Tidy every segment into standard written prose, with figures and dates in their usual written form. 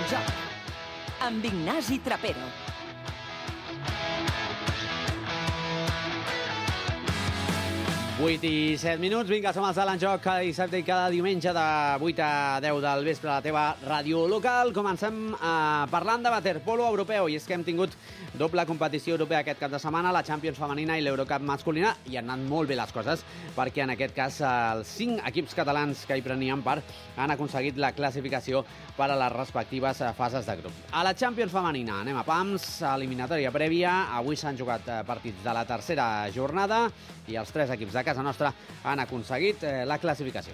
en joc, amb Ignasi Trapero. Vuit i 7 minuts, vinga, som els de l'Enjoc cada dissabte i cada diumenge de 8 a 10 del vespre a la teva ràdio local. Comencem parlant de waterpolo europeu, i és que hem tingut doble competició europea aquest cap de setmana, la Champions femenina i l'Eurocup masculina, i han anat molt bé les coses, perquè en aquest cas els 5 equips catalans que hi prenien part han aconseguit la classificació per a les respectives fases de grup. A la Champions femenina anem a pams, eliminatòria prèvia. Avui s'han jugat partits de la tercera jornada i els 3 equips de casa nostra han aconseguit la classificació.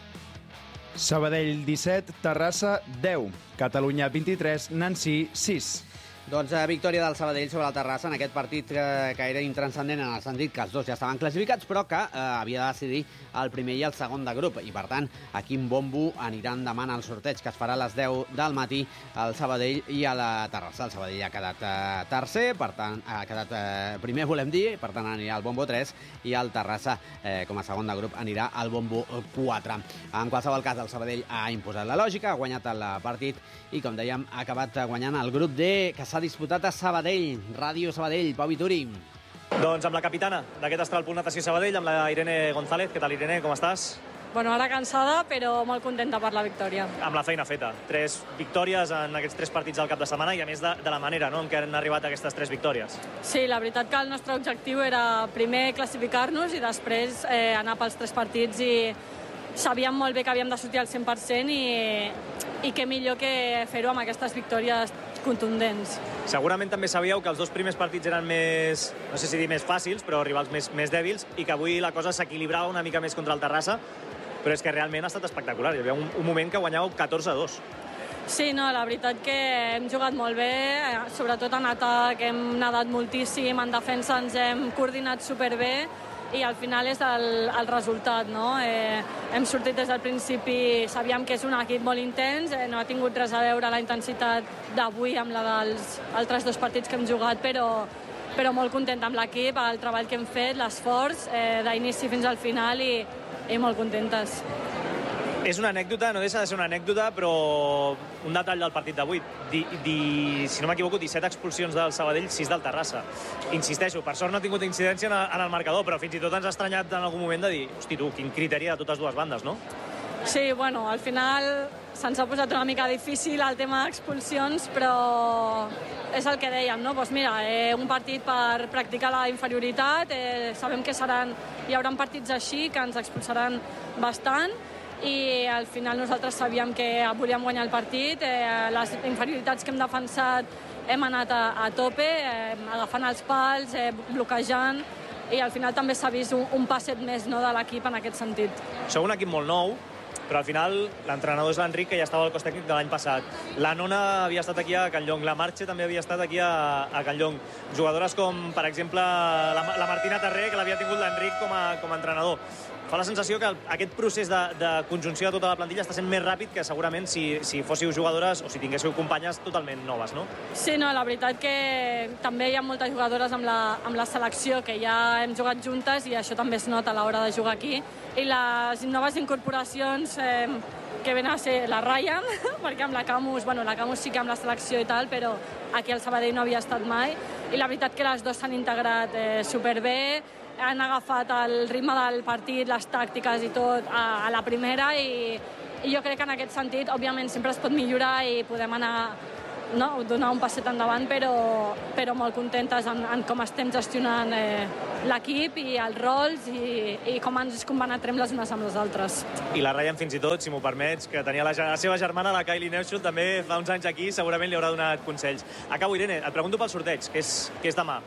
Sabadell 17, Terrassa 10, Catalunya 23, Nancy 6. Doncs victòria del Sabadell sobre el Terrassa en aquest partit que era intranscendent en el sentit que els dos ja estaven classificats, però que havia de decidir el primer i el segon de grup, i per tant a quin bombo aniran demà en el sorteig que es farà a les 10 del matí al Sabadell i a la Terrassa. El Sabadell ha quedat tercer, per tant ha quedat primer, volem dir, per tant anirà al bombo 3, i el Terrassa com a segon de grup anirà al bombo 4. En qualsevol cas, el Sabadell ha imposat la lògica, ha guanyat el partit i, com dèiem, ha acabat guanyant el grup D, que s'ha disputat a Sabadell. Ràdio Sabadell, Pau Vituri. Doncs amb la capitana d'aquest Astralpool Natació Sabadell, amb la Irene González. Què tal, Irene? Com estàs? Bueno, ara cansada, però molt contenta per la victòria. Amb la feina feta. 3 victòries en aquests 3 partits del cap de setmana, i a més de la manera, no?, en què han arribat aquestes 3 victòries. Sí, la veritat que el nostre objectiu era primer classificar-nos i després anar pels 3 partits, i sabíem molt bé que havíem de sortir al 100% i què millor que fer-ho amb aquestes victòries contundents. Segurament també sabíeu que els 2 primers partits eren més, no sé si dir més fàcils, però rivals més dèbils, i que avui la cosa s'equilibrava una mica més contra el Terrassa, però és que realment ha estat espectacular. Hi havia un moment que guanyàveu 14-2. Sí, no, la veritat que hem jugat molt bé, sobretot en atac, hem nedat moltíssim, en defensa ens hem coordinat superbé, i al final és el resultat, no? Hem sortit des del principi, sabíem que és un equip molt intens, no ha tingut res a veure la intensitat d'avui amb la dels altres 2 partits que hem jugat, però molt contenta amb l'equip, el treball que hem fet, l'esforç d'inici fins al final, i molt contentes. És una anècdota, no deixa de ser una anècdota, però un detall del partit d'avui. Si no m'equivoco, 17 expulsions del Sabadell, 6 del Terrassa. Insisteixo, per sort no ha tingut incidència en el marcador, però fins i tot ens ha estranyat en algun moment de dir, hosti tu, quin criteri de totes dues bandes, no? Sí, bueno, al final se'ns ha posat una mica difícil el tema d'expulsions, però és el que dèiem, no? Doncs mira, un partit per practicar la inferioritat, sabem que hi haurà partits així que ens expulsaran bastant, i al final nosaltres sabíem que volíem guanyar el partit. Les inferioritats que hem defensat hem anat a tope, agafant els pals, bloquejant, i al final també s'ha vist un passet més, no, de l'equip en aquest sentit. Sou un equip molt nou, però al final l'entrenador és l'Enric, que ja estava al cos tècnic de l'any passat. La Nona havia estat aquí a Can Llong, la Marche també havia estat aquí a Can Llong. Jugadores com, per exemple, la Martina Terré, que l'havia tingut l'Enric com a entrenador. Fa la sensació que aquest procés de conjunció de tota la plantilla està sent més ràpid que segurament si fóssiu jugadores o si tinguéssiu companyes totalment noves, no? Sí, no, la veritat que també hi ha moltes jugadores amb la selecció que ja hem jugat juntes, i això també es nota a l'hora de jugar aquí. I les noves incorporacions que venen a ser la Ryan, perquè amb la Camus sí que amb la selecció i tal, però aquí al Sabadell no havia estat mai, i la veritat que les dues s'han integrat superbé, han agafat el ritme del partit, les tàctiques i tot a la primera, i jo crec que en aquest sentit, òbviament, sempre es pot millorar i podem anar, no, donar un passet endavant, però molt contentes en com estem gestionant l'equip i els rols i com ens compenetrem les unes amb les altres. I la Ryan, fins i tot, si m'ho permets, que tenia la seva germana, la Kylie Neuschull, també fa uns anys aquí, segurament li haurà donat consells. Acabo, Irene, et pregunto pel sorteig, que és demà.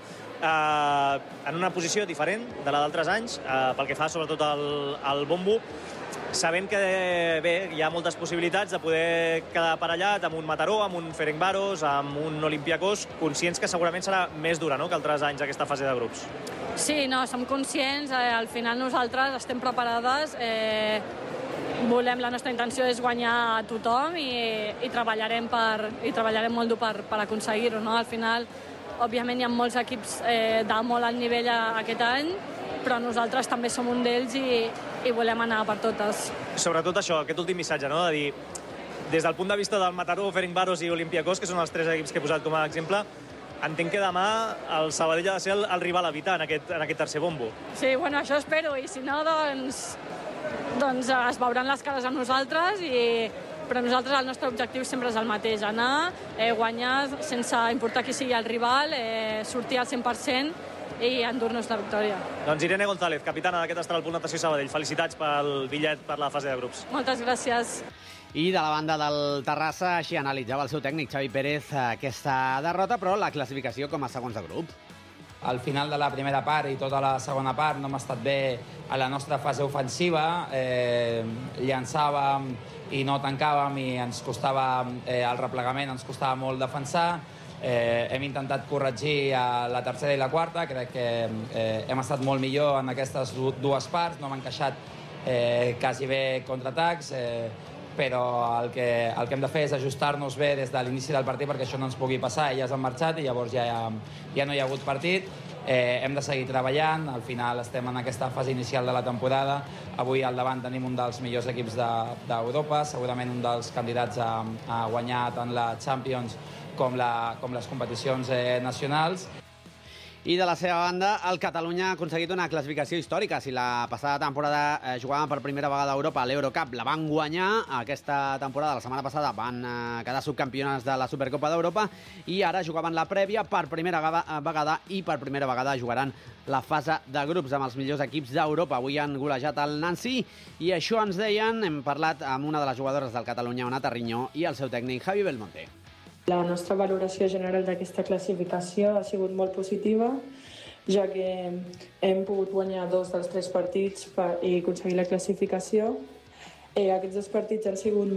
En una posició diferent de la d'altres anys, pel que fa sobretot al bombo, sabent que bé, hi ha moltes possibilitats de poder quedar aparellat amb un Mataró, amb un Ferencváros, amb un Olympiacos, conscients que segurament serà més dura, no?, que altres anys aquesta fase de grups. Sí, no, som conscients, al final nosaltres estem preparades, la nostra intenció és guanyar a tothom i treballarem molt dur per aconseguir-ho, no? Al final, òbviament hi ha molts equips de molt alt nivell aquest any, però nosaltres també som un d'ells i volem anar per totes. Sobretot això, aquest últim missatge, no?, de dir des del punt de vista del Mataró, Ferencváros i Olympiacos, que són els 3 equips que he posat com a exemple, entenc que demà el Sabadell ha de ser el rival a evitar en aquest tercer bombo. Sí, bueno, això espero, i si no, doncs es veuran les cares amb nosaltres, però nosaltres el nostre objectiu sempre és el mateix, anar, guanyar sense importar qui sigui el rival, sortir al 100% i endur-nos la victòria. Doncs Irene González, capitana d'aquest Astral Pool Natació Sabadell, felicitats pel bitllet per la fase de grups. Moltes gràcies. I de la banda del Terrassa, així analitzava el seu tècnic Xavi Pérez aquesta derrota, però la classificació com a segons de grup. Al final de la primera part i tota la segona part no hem estat bé a la nostra fase ofensiva, llançàvem i no tancàvem i ens costava el replegament, ens costava molt defensar. Hem intentat corregir a la tercera i la quarta, crec que hem estat molt millor en aquestes dues parts, no hem encaixat quasi bé contraatacs, però el que hem de fer és ajustar-nos bé des de l'inici del partit perquè això no ens pugui passar. Elles han marxat i llavors ja no hi ha hagut partit. Hem de seguir treballant, al final estem en aquesta fase inicial de la temporada. Avui al davant tenim un dels millors equips d'Europa, segurament un dels candidats a guanyar tant la Champions com les competicions nacionals. I de la seva banda, el Catalunya ha aconseguit una classificació històrica. Si la passada temporada jugaven per primera vegada a Europa a l'Eurocup, la van guanyar. Aquesta temporada, la setmana passada, van quedar subcampiones de la Supercopa d'Europa i ara jugaven la prèvia per primera vegada i per primera vegada jugaran la fase de grups amb els millors equips d'Europa. Avui han golejat el Nancy i això ens deien. Hem parlat amb una de les jugadores del Catalunya, Ona Tarriñó, i el seu tècnic, Javi Belmonte. La nostra valoració general d'aquesta classificació ha sigut molt positiva, ja que hem pogut guanyar 2 dels 3 partits i aconseguir la classificació. Aquests 2 partits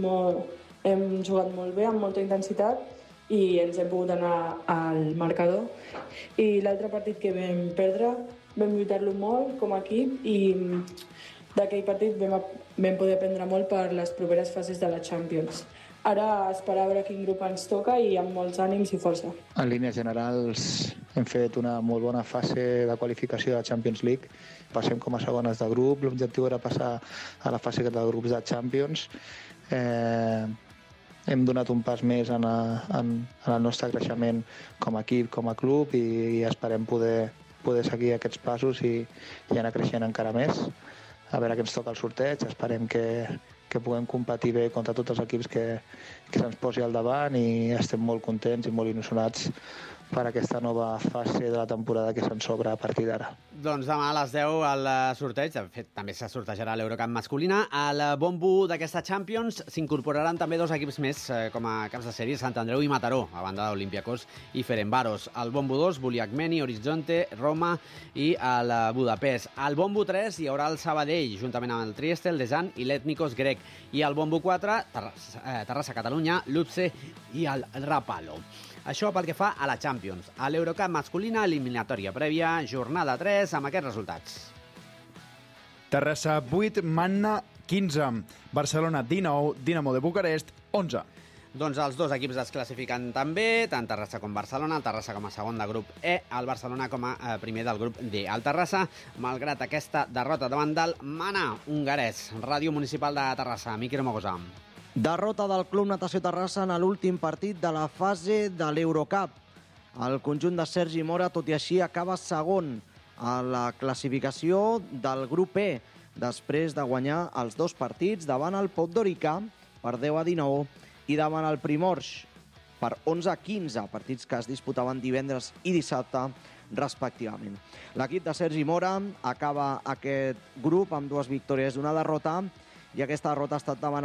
hem jugat molt bé, amb molta intensitat, i ens hem pogut anar al marcador. I l'altre partit que vam perdre, vam lluitar-lo molt com a equip i d'aquell partit vam poder aprendre molt per les properes fases de la Champions. Ara esperar a veure quin grup ens toca i amb molts ànims i força. En línies generals hem fet una molt bona fase de qualificació de Champions League. Passem com a segones de grup, l'objectiu era passar a la fase de grups de Champions. Hem donat un pas més en el nostre creixement com a equip, com a club, i esperem poder seguir aquests passos i anar creixent encara més. A veure què ens toca el sorteig, esperem que puguem competir bé contra tots els equips que se'ns posi al davant, i estem molt contents i molt il·lusionats per aquesta nova fase de la temporada que se'ns obre a partir d'ara. Doncs demà a les 10 el sorteig, de fet també se sortejarà l'Eurocup masculina. Al bombo d'aquesta Champions s'incorporaran també 2 equips més com a caps de sèrie, Sant Andreu i Mataró, a banda d'Olympiacos i Ferencváros. Al bombo 2, Buliacmeni, Horizonte, Roma i el Budapest. Al bombo 3 hi haurà el Sabadell, juntament amb el Trieste, el Desan i l'Ètnicos grec. I al bombo 4, Terrassa, Catalunya, l'Upse i el Rapallo. Això pel que fa a la Champions. A l'Eurocup masculina, eliminatòria prèvia, jornada 3, amb aquests resultats. Terrassa 8, Manna 15, Barcelona 19, Dinamo de Bucarest 11. Doncs els 2 equips es classifiquen també, tant Terrassa com Barcelona, el Terrassa com a segon de grup E, el Barcelona com a primer del grup D. El Terrassa, malgrat aquesta derrota davant del Mana hongarès. Ràdio Municipal de Terrassa, Miquel Mogosa. Derrota del Club Natació Terrassa en l'últim partit de la fase de l'Eurocup. El conjunt de Sergi Mora, tot i així, acaba segon a la classificació del grup E, després de guanyar els 2 partits davant el Podgorica per 10-19 i davant el Primorsk per 11-15, partits que es disputaven divendres i dissabte respectivament. L'equip de Sergi Mora acaba aquest grup amb 2 victòries i una derrota, i aquesta derrota ha estat davant